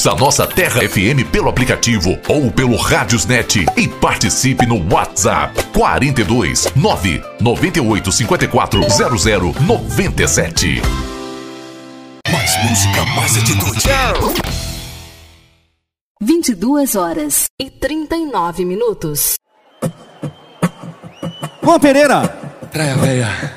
Ouça nossa Terra FM pelo aplicativo ou pelo Radiosnet e participe no WhatsApp 42 9 98 54 00 97. Mais música, mais atitude. 22h39. Juan Pereira. Praia Velha.